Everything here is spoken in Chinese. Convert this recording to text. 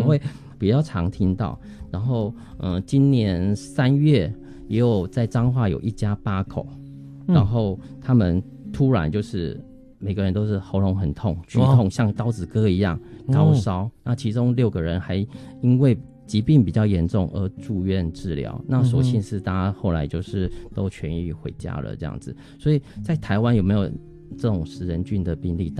会比较常听到。然后今年3月也有在彰化有一家8口，然后他们突然就是每个人都是喉咙很痛，剧痛像刀子割一样，高烧，那其中6个人还因为疾病比较严重而住院治疗，那所幸是大家后来就是都痊愈回家了这样子。所以在台湾有没有这种食人菌的病例？